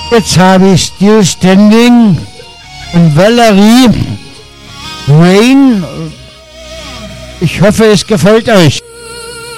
Jetzt habe ich Still Standing und Valerie Rain. Ich hoffe, es gefällt euch.